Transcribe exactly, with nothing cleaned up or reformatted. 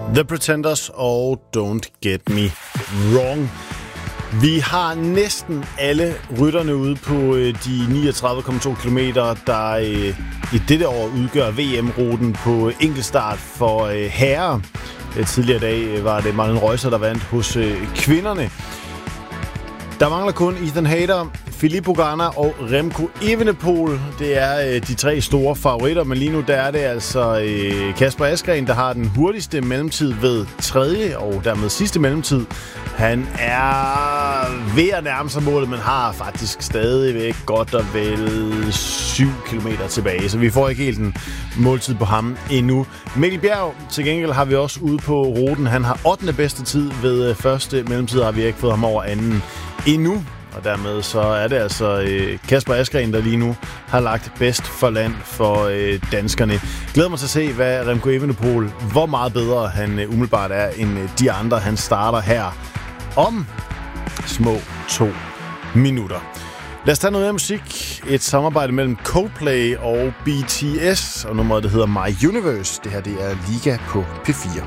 The Pretenders og Don't Get Me Wrong. Vi har næsten alle rytterne ude på de niogtredive komma to kilometer, der i dette år udgør V M-ruten på enkeltstart for herrer. Tidligere dag var det Marlon Reusser, der vandt hos kvinderne. Der mangler kun Ethan Hayter, Filippo Ganna og Remco Evenepoel. Det er øh, de tre store favoritter, men lige nu der er det altså øh, Kasper Asgreen, der har den hurtigste mellemtid ved tredje og dermed sidste mellemtid. Han er ved at nærme sig målet, men har faktisk stadigvæk godt og vel syv kilometer tilbage, så vi får ikke helt en måltid på ham endnu. Mikkel Bjerg til gengæld har vi også ude på ruten. Han har ottende bedste tid ved første mellemtid, har vi ikke fået ham over anden endnu. Og dermed så er det altså øh, Kasper Asgreen, der lige nu har lagt bedst for land for øh, danskerne. Glæder mig til at se, hvad Remco Evenepoel, hvor meget bedre han øh, umiddelbart er end øh, de andre. Han starter her om små to minutter. Lad os tage noget af musik. Et samarbejde mellem Coldplay og B T S, og nummeret det hedder My Universe. Det her det er Liga på P fire.